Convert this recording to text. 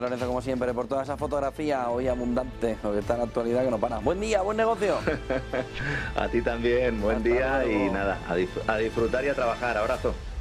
Lorenzo, como siempre, por toda esa fotografía hoy abundante, lo que está en la actualidad que no para. Buen día, buen negocio. A ti también, buen Hasta día luego. y nada, a disfrutar y a trabajar. Abrazo.